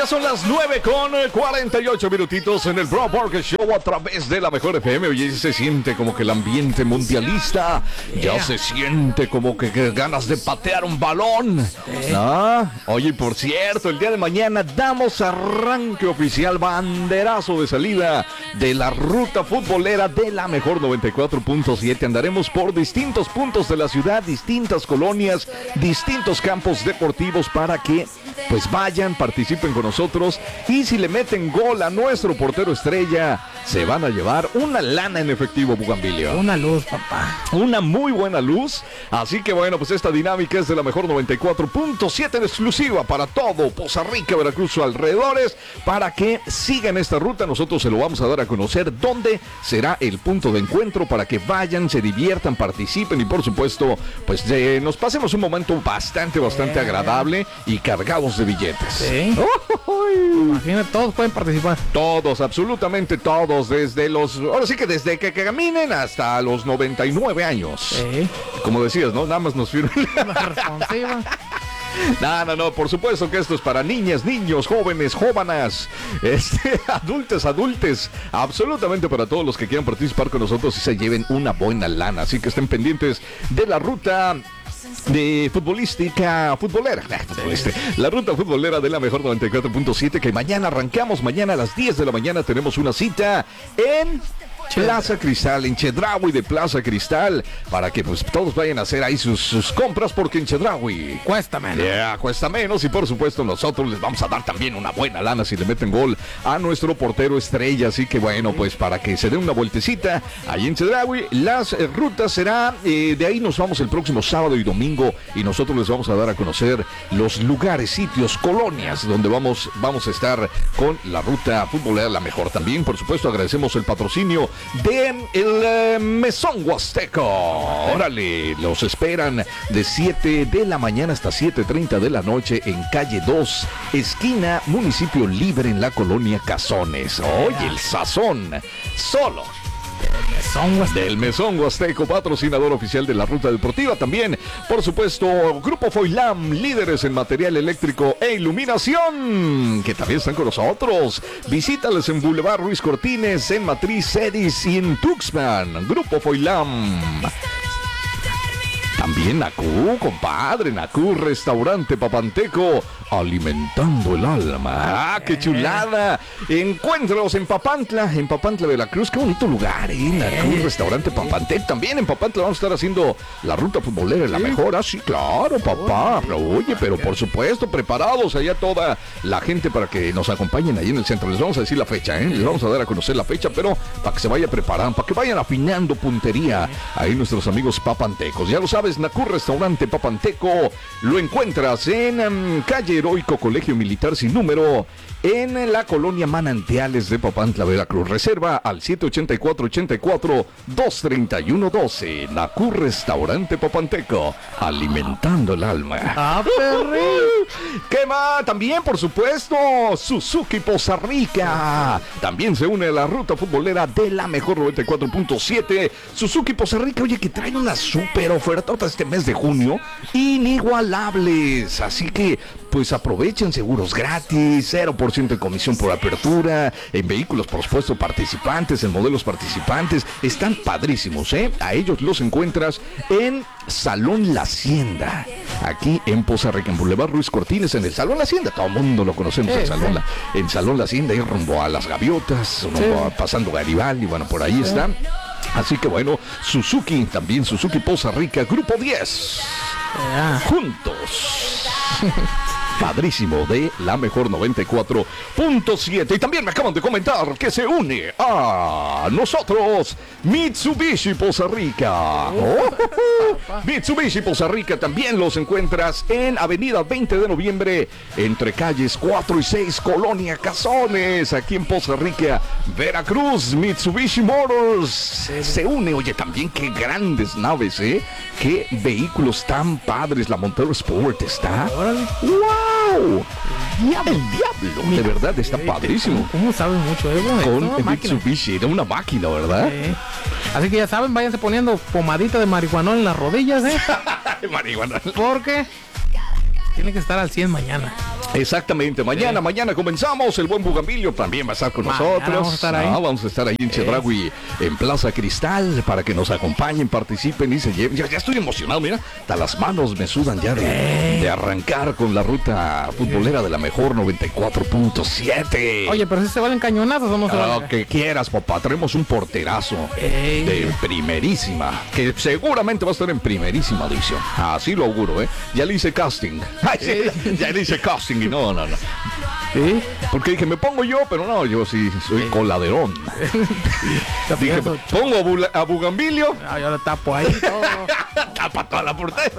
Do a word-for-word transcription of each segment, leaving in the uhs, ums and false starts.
Ya son las nueve con cuarenta y ocho minutitos en el Bro Burger Show a través de la Mejor F M. Oye, se siente como que el ambiente mundialista. Yeah. Ya se siente como que, que ganas de patear un balón. Eh. ¿Ah? Oye, por cierto, el día de mañana damos arranque oficial, banderazo de salida de la ruta futbolera de la Mejor noventa y cuatro punto siete. Andaremos por distintos puntos de la ciudad, distintas colonias, distintos campos deportivos para que pues vayan, participen con nosotros, y si le meten gol a nuestro portero estrella, se van a llevar una lana en efectivo, Bugambilio. Una luz, papá. Una muy buena luz. Así que bueno, pues esta dinámica es de la Mejor noventa y cuatro punto siete en exclusiva para todo Poza Rica, Veracruz o alrededores, para que sigan esta ruta. Nosotros se lo vamos a dar a conocer dónde será el punto de encuentro, para que vayan, se diviertan, participen y por supuesto, pues eh, nos pasemos un momento bastante, bastante eh. agradable y cargados de billetes. Sí. Oh, imagínate, todos pueden participar. Todos, absolutamente todos, desde los, ahora sí que desde que, que caminen hasta los noventa y nueve años. Sí. Como decías, ¿no? Nada más nos firman. Responsiva. No, no, no, por supuesto que esto es para niñas, niños, jóvenes, jóvenes, este, adultos, adultes, absolutamente para todos los que quieran participar con nosotros y se lleven una buena lana. Así que estén pendientes de la ruta de futbolística, futbolera, futbolística, la ruta futbolera de la Mejor noventa y cuatro punto siete, que mañana arrancamos, mañana a las diez de la mañana tenemos una cita en Plaza Cristal, en Chedraui de Plaza Cristal, para que pues todos vayan a hacer ahí sus, sus compras, porque en Chedraui cuesta menos. Yeah, cuesta menos, y por supuesto nosotros les vamos a dar también una buena lana si le meten gol a nuestro portero estrella. Así que bueno, pues para que se den una vueltecita ahí en Chedraui. Las eh, rutas será, eh, de ahí nos vamos el próximo sábado y domingo, y nosotros les vamos a dar a conocer los lugares, sitios, colonias donde vamos, vamos a estar con la ruta futbolera La Mejor. También, por supuesto, agradecemos el patrocinio de el eh, Mesón Huasteco. Órale, los esperan de siete de la mañana hasta siete treinta de la noche en calle dos, esquina Municipio Libre, en la colonia Cazones. Oye, el sazón solo del Mesón Huasteco, patrocinador oficial de la ruta deportiva. También, por supuesto, Grupo Foilam, líderes en material eléctrico e iluminación, que también están con nosotros. Visítales en Boulevard Ruiz Cortines, en Matriz, Cedis y en Tuxpan. Grupo Foilam. También Nacú, compadre, Nacú, restaurante Papanteco, alimentando el alma. ¡Ah, qué chulada! Encuéntralos en Papantla, en Papantla, Veracruz. Qué bonito lugar, ¿eh? Nacú, restaurante Papanteco. También en Papantla vamos a estar haciendo la ruta futbolera, la mejor. Ah, sí, claro, papá. Pero, oye, pero por supuesto, preparados allá toda la gente para que nos acompañen ahí en el centro. Les vamos a decir la fecha, ¿eh? Les vamos a dar a conocer la fecha, pero para que se vaya preparando, para que vayan afinando puntería ahí nuestros amigos papantecos. Ya lo sabes, Nacú, restaurante Papanteco, lo encuentras en um, calle Heroico, Colegio Militar sin número, en la colonia Manantiales de Papantla, Veracruz. Reserva al siete ochenta y cuatro, ochenta y cuatro, dos treinta y uno doce. Nacú, restaurante Papanteco, alimentando el alma. ¡Ah, perri! ¿Qué más? También, por supuesto, Suzuki Poza Rica. También se une a la ruta futbolera de la Mejor noventa y cuatro punto siete. Suzuki Poza Rica, oye, que traen una super oferta este mes de junio, inigualables. Así que, pues aprovechen, seguros gratis, cero por ciento de comisión por apertura, en vehículos, por supuesto, participantes, en modelos participantes. Están padrísimos, ¿eh? A ellos los encuentras en Salón La Hacienda, aquí en Poza Rica, en Boulevard Ruiz Cortines, en el Salón La Hacienda. Todo el mundo lo conocemos, el Salón La, en Salón La Hacienda, ahí rumbo a Las Gaviotas, rumbo a, pasando Garibaldi, bueno, por ahí está. Así que bueno, Suzuki, también Suzuki Poza Rica, Grupo diez. Yeah. Juntos. Padrísimo, de la Mejor noventa y cuatro punto siete. Y también me acaban de comentar que se une a nosotros Mitsubishi Poza Rica. Oh, Mitsubishi Poza Rica, también los encuentras en Avenida veinte de noviembre, entre calles cuatro y seis, Colonia Cazones, aquí en Poza Rica, Veracruz. Mitsubishi Motors se une. Oye, también qué grandes naves, ¿eh? Qué vehículos tan padres. La Montero Sport está. ¡Wow! ¡Diablo! El diablo, de verdad, está padrísimo. ¿Cómo sabes mucho, eh? Con Mitsubishi, era una máquina, ¿verdad? Sí. Así que ya saben, váyanse poniendo pomadita de marihuanol en las rodillas, ¿eh? Marihuanol. Porque tiene que estar al cien mañana. Exactamente, mañana, sí. mañana comenzamos. El buen Bugambilio también va a estar con mañana nosotros. Vamos a estar ahí, no, vamos a estar ahí en sí. Chedraui, en Plaza Cristal, para que nos acompañen, participen y se lleven. Ya, ya estoy emocionado, mira, hasta las manos me sudan ya de, de arrancar con la ruta futbolera de la mejor noventa y cuatro punto siete. Oye, pero si se valen cañonazos o no se valen. Lo que quieras, papá, traemos un porterazo Ey. de primerísima, que seguramente va a estar en primerísima división. Así lo auguro, ¿eh? Ya le hice casting. Ay, sí, ya le hice casting. Y no, no, no. ¿Sí? Porque dije, me pongo yo, pero no, yo sí soy sí. coladerón. Dije, pongo a, Bula, a Bugambilio. No, yo lo tapo ahí todo. Tapa toda la portería.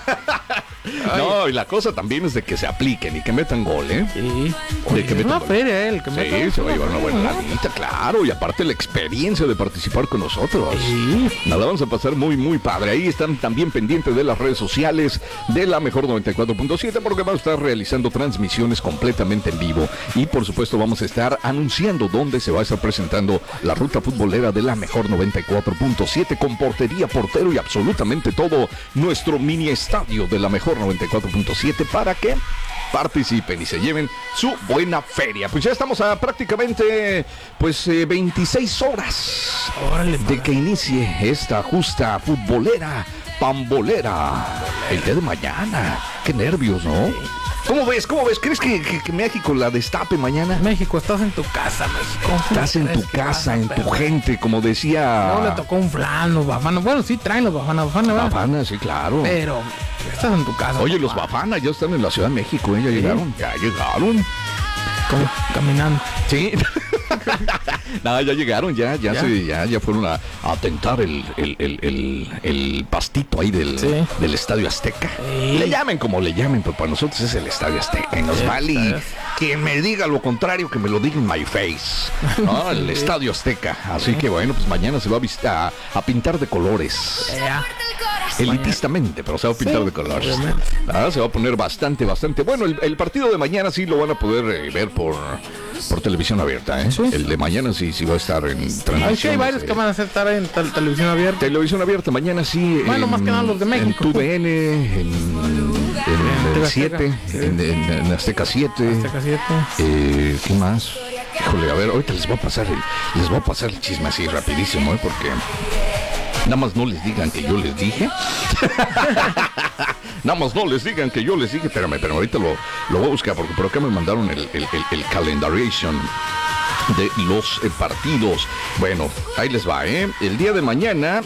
No, y la cosa también es de que se apliquen y que metan gol, ¿eh? Sí. De que es una feria, él. Que sí, meta... se va a llevar una buena lanita, claro. Y aparte la experiencia de participar con nosotros. Sí. Nada, vamos a pasar muy, muy padre. Ahí están también pendientes de las redes sociales de la Mejor noventa y cuatro punto siete, porque vamos a estar realizando transmisiones completamente en vivo. Y por supuesto vamos a estar anunciando dónde se va a estar presentando la ruta futbolera de la Mejor noventa y cuatro punto siete, con portería, portero y absolutamente todo nuestro mini estadio de la Mejor noventa y cuatro punto siete, para que participen y se lleven su buena feria. Pues ya estamos a prácticamente pues eh, veintiséis horas Órale, de que inicie esta justa futbolera, pambolera, el día de mañana. Qué nervios, ¿no? ¿Cómo ves? ¿Cómo ves? ¿Crees que, que, que México la destape mañana? México, estás en tu casa, México. Estás en tu casa, en tu gente, como decía... No le tocó un flan, los bafanas. Bueno, sí traen los bafanas, bafanas, ¿verdad? Bafanas, sí, claro. Pero estás en tu casa. Oye, papá. Los bafanas ya están en la Ciudad de México, ¿eh? Ya ¿Sí? llegaron, ya llegaron. ¿Cómo? Caminando. Sí. Nada, ya llegaron, ya, ya, ¿Ya? Se, ya, ya fueron a, a tentar el, el, el, el, el pastito ahí del, ¿Sí? del Estadio Azteca. Sí. Le llamen como le llamen, pero para nosotros es el Estadio Azteca. Y nos sí, vale y quien me diga lo contrario, que me lo diga en my face. ¿No? El sí. Estadio Azteca. Así sí. que bueno, pues mañana se va a, visitar, a, a pintar de colores. Yeah. Elitistamente, pero se va a pintar sí, de colores. Ah, se va a poner bastante, bastante. Bueno, el, el partido de mañana sí lo van a poder eh, ver por, por televisión abierta, ¿eh? ¿Sí? El de mañana sí, sí va a estar en transmisión. Hay que hay varios eh, que van a estar en tel televisión abierta. Televisión abierta, mañana sí. Bueno, en, más que nada los de México. En T V N, en, en el siete, sí. en, en, en Azteca siete. Azteca siete. Eh, ¿Qué más? Híjole, a ver, ahorita les voy a pasar el, les voy a pasar el chisme así rapidísimo, ¿eh? Porque... nada más no les digan que yo les dije. Nada más no les digan que yo les dije. Espérame, espérame, ahorita lo, lo voy a buscar, porque por acá me mandaron el, el, el, el calendarization de los eh, partidos. Bueno, ahí les va, ¿eh? El día de mañana,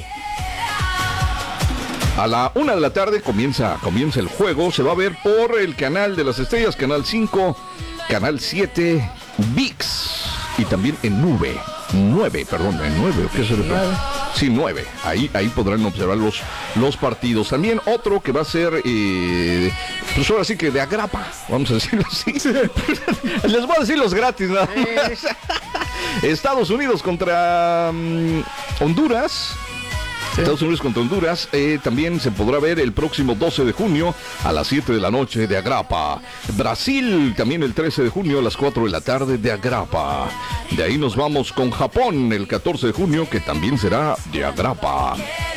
a la una de la tarde, comienza, comienza el juego. Se va a ver por el canal de las estrellas, Canal cinco, Canal siete, V I X y también en Nube. nueve, perdón, en nueve, ¿qué es eso? Sí, nueve. Ahí, ahí podrán observar los, los partidos. También otro que va a ser, eh, pues ahora sí que de agrapa, vamos a decirlo así. Les voy a decir los gratis, ¿no? Eh. Estados Unidos contra um, Honduras. Sí. Estados Unidos contra Honduras, eh, también se podrá ver el próximo doce de junio a las siete de la noche de agrapa. Brasil también el trece de junio a las cuatro de la tarde de agrapa. De ahí nos vamos con Japón el catorce de junio, que también será de agrapa.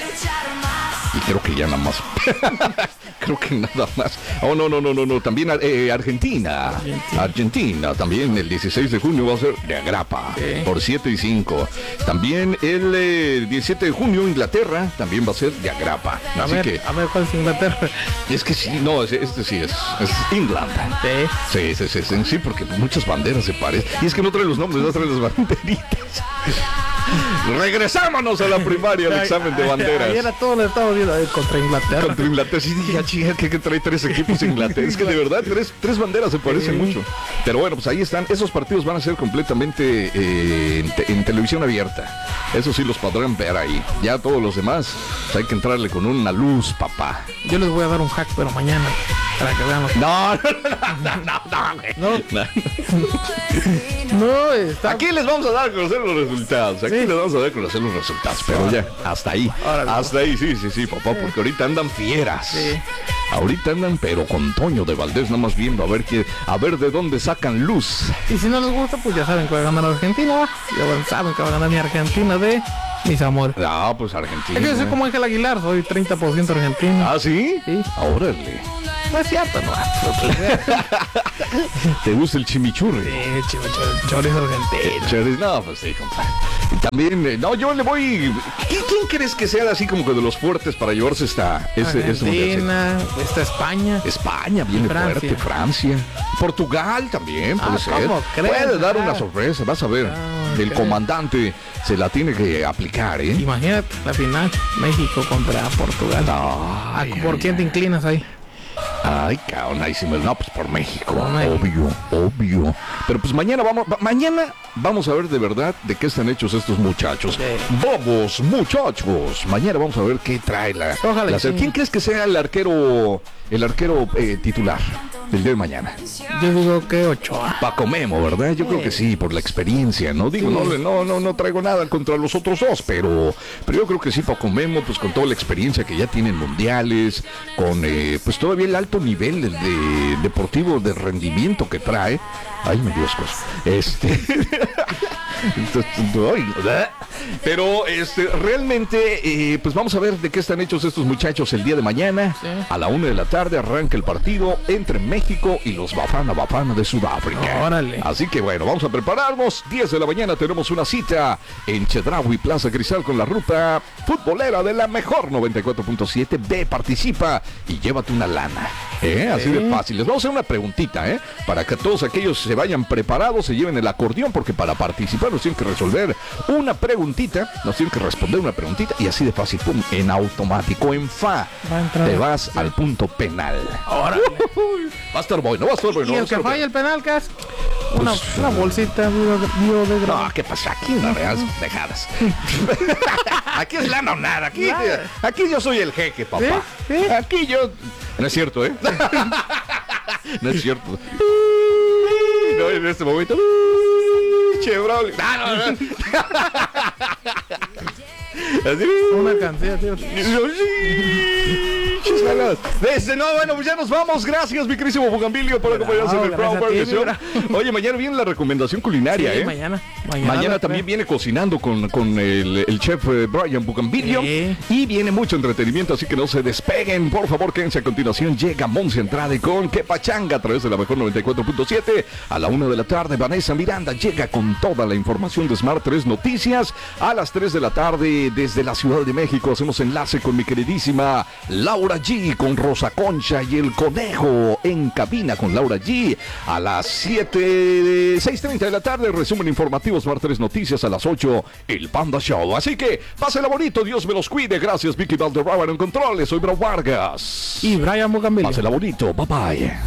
Y creo que ya nada más. Creo que nada más. Oh, no, no, no, no, no. También eh, Argentina. Argentina. Argentina. También el dieciséis de junio va a ser de agrapa. ¿Sí? Por siete y cinco. También el eh, diecisiete de junio Inglaterra también va a ser de agrapa. A Así ver, que. A ver, ¿cuál es Inglaterra? Es que sí, no, este sí es. Es England. Sí. Sí, sí, sí, sí, sí, porque muchas banderas se parecen. Y es que no trae los nombres, no trae las banderitas. Regresámonos a la primaria, al examen de banderas. Ayer a todos les estaba viendo contra Inglaterra. Contra Inglaterra, sí, dije, chica, que, que trae tres equipos Inglaterra. Es que de verdad, tres, tres banderas se parecen sí. mucho. Pero bueno, pues ahí están. Esos partidos van a ser completamente eh, en, te, en televisión abierta. Eso sí los podrán ver ahí. Ya todos los demás, pues hay que entrarle con una luz, papá. Yo les voy a dar un hack, pero mañana, para que vean. Los... No, no, no, no, no. No, no está... Aquí les vamos a dar a conocer los resultados. Aquí sí. les vamos a dar a conocer los resultados. Pero ya, hasta ahí. Ahora, hasta ahí, sí, sí, sí, papá. Porque ahorita andan fieras. Sí. Ahorita andan, pero con Toño de Valdés, nada más viendo a ver qué, a ver de dónde sacan luz. Y si no les gusta, pues ya saben que va a ganar Argentina, ¿va? Ya saben que va a ganar mi Argentina de mis amores. Ah, pues Argentina. Es que yo soy como Ángel Aguilar, soy treinta por ciento argentino. ¿Ah, sí? Sí. Órale. No es cierto, no. ¿Te gusta el chimichurri? Sí, chimichurri, chorizo argentino. Chorizo, no, pues sí, compadre. Y también, eh, no, yo le voy... ¿Quién, quién crees que sea así como que de los fuertes para llevarse esta... Ese, ese Argentina, esta España. España viene Francia. fuerte, Francia. Portugal también puede Ah, ser. ¿cómo crees? Puede dar Ah. una sorpresa, vas a ver. Ah, El ok. comandante se la tiene que aplicar, ¿eh? Imagínate la final, México contra Portugal. Ay, Ah, ¿Por ay, quién te inclinas ahí? Ay, cabrón, ahí sí me... No, pues por México, Por México. obvio, obvio. Pero pues mañana vamos, ma- mañana vamos a ver de verdad de qué están hechos estos muchachos. Sí. Vamos, muchachos. Mañana vamos a ver qué trae la... Ojalá la- y sí. ¿Quién crees que sea el arquero, el arquero eh, titular del día de mañana? Yo digo que Ochoa. Paco Memo, ¿verdad? Yo creo que sí, por la experiencia, ¿no? Digo, no, no, no, no traigo nada contra los otros dos, pero, pero yo creo que sí, Paco Memo, pues con toda la experiencia que ya tienen mundiales, con eh, pues todavía el alto nivel de deportivo de rendimiento que trae. Ay, me dio asco. Este. Pero este, realmente, eh, pues vamos a ver de qué están hechos estos muchachos el día de mañana. Sí. A la una de la tarde arranca el partido entre México y los Bafana Bafana de Sudáfrica. Órale. Así que bueno, vamos a prepararnos. diez de la mañana tenemos una cita en Chedraui, Plaza Cristal, con la ruta futbolera de la mejor noventa y cuatro punto siete. Ve, participa y llévate una lana. ¿Eh? Así de fácil. Les vamos a hacer una preguntita, ¿eh? Para que todos aquellos se vayan preparados, se lleven el acordeón, porque para participar nos tienen que resolver una preguntita, nos tienen que responder una preguntita y así de fácil, pum, en automático, en fa, Va a entrar. te vas al punto penal. Órale. Va a estar bueno, va a estar bueno. Y va a el que estar falla bueno. el penal, Cas, una, Pues, una bolsita biodegradable. No, ¿qué pasa? Aquí no me das dejadas. Aquí es lana o nada. Aquí, Nada. aquí yo soy el jeque, papá. ¿Sí? ¿Sí? Aquí yo... No es cierto, ¿eh? No es cierto. No, en este momento... Chevrolet. No, no, no. Así... Una canción, tío. Desde no, bueno, pues ya nos vamos. Gracias, mi querísimo Bugambilio, por acompañarnos en el gracias Proud a ti, Burger Show. Oye, mañana viene la recomendación culinaria, Sí, ¿eh? mañana. Mañana, Mañana, también viene cocinando con, con el, el chef eh, Brian Bugambilio. Sí. Y viene mucho entretenimiento, así que no se despeguen. Por favor, quédense a continuación. Llega Monse Andrade con Que Pachanga a través de la mejor noventa y cuatro punto siete. A la una de la tarde, Vanessa Miranda llega con toda la información de Smart tres Noticias. A las tres de la tarde, desde la Ciudad de México, hacemos enlace con mi queridísima Laura G, con Rosa Concha y el Conejo en cabina con Laura G. A las siete, seis treinta de la tarde, resumen informativo Smart tres Noticias. A las ocho, el Panda Show. Así que, pásenla bonito, Dios me los cuide. Gracias, Vicky Valderrama en controles. Soy Bro Vargas. Y Brian Bugambilio. Pásenla bonito, bye bye.